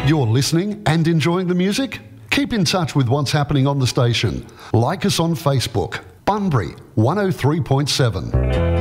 You're listening and enjoying the music? Keep in touch with what's happening on the station. Like us on Facebook, Bunbury 103.7.